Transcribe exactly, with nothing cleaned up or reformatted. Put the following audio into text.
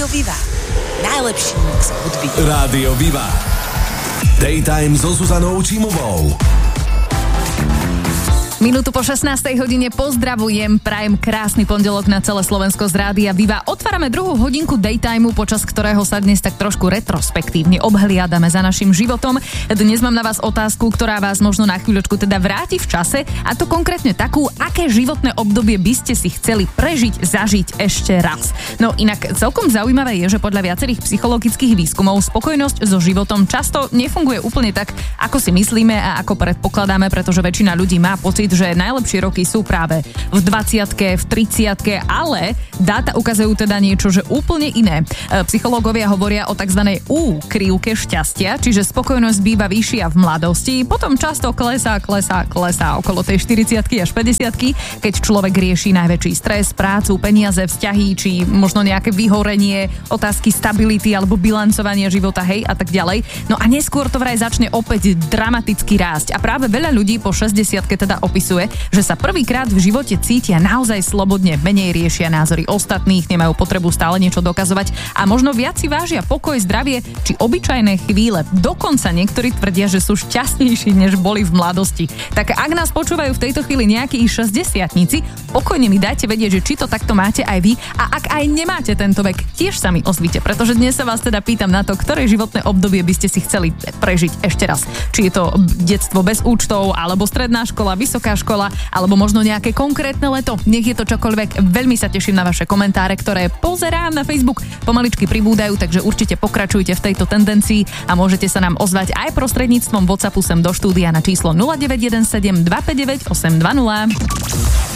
Viva. Najlepší mix hudby. Rádio Viva. Daytime so Zuzanou Čímovou. Minútu po šestnástej hodine pozdravujem, prajem krásny pondelok na celé Slovensko z Rádia Viva. Otvárame druhú hodinku Daytimeu, počas ktorého sa dnes tak trošku retrospektívne obhliadame za našim životom. Dnes mám na vás otázku, ktorá vás možno na chvíľočku teda vráti v čase, a to konkrétne takú, aké životné obdobie by ste si chceli prežiť, zažiť ešte raz. No inak celkom zaujímavé je, že podľa viacerých psychologických výskumov spokojnosť so životom často nefunguje úplne tak, ako si myslíme a ako predpokladáme, pretože väčšina ľudí má pocit, že najlepšie roky sú práve v dvadsiatke, v tridsiatke, ale dáta ukazujú teda niečo, že úplne iné. Psychológovia hovoria o tzv. U-krivke šťastia, čiže spokojnosť býva vyššia v mladosti, potom často klesá, klesá, klesá okolo tej štyridsiatky až päťdesiatky, keď človek rieši najväčší stres, prácu, peniaze, vzťahy, či možno nejaké vyhorenie, otázky stability alebo bilancovania života, hej, a tak ďalej. No a neskôr to vraj začne opäť dramaticky rásť a práve veľa ľudí po šesťdesiatke teda opisuje, že sa prvýkrát v živote cítia naozaj slobodne, menej riešia názory ostatných, nemajú potrebu stále niečo dokazovať a možno viac si vážia pokoj, zdravie či obyčajné chvíle. Dokonca niektorí tvrdia, že sú šťastnejší, než boli v mladosti. Tak ak nás počúvajú v tejto chvíli nejakí šesťdesiatnici, pokojne mi dajte vedieť, že či to takto máte aj vy, a ak aj nemáte tento vek, tiež sa mi ozvite, pretože dnes sa vás teda pýtam na to, ktoré životné obdobie by ste si chceli prežiť ešte raz. Či je to detstvo bez účtov, alebo stredná škola, vysoká škola, alebo možno nejaké konkrétne leto. Nech je to čokoľvek. Veľmi sa teším na vaše komentáre, ktoré pozerám na Facebook. Pomaličky pribúdajú, takže určite pokračujte v tejto tendencii a môžete sa nám ozvať aj prostredníctvom WhatsAppu sem do štúdia na číslo nula deväť jeden sedem dva päť deväť osem dva nula.